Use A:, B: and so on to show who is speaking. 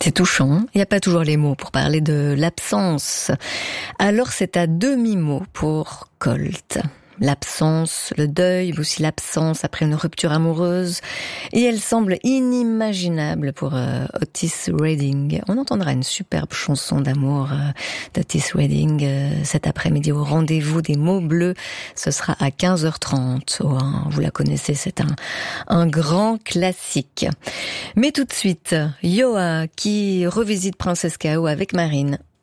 A: C'est touchant, il n'y a pas toujours les mots pour parler de l'absence. Alors c'est à demi-mot pour Colt. L'absence, le deuil, mais aussi l'absence après une rupture amoureuse. Et elle semble inimaginable pour Otis Redding. On entendra une superbe chanson d'amour d'Otis Redding cet après-midi au rendez-vous des mots bleus. Ce sera à 15h30. Oh, hein, vous la connaissez, c'est un grand classique. Mais tout de suite, Yoa qui revisite Princess Kao avec Marine.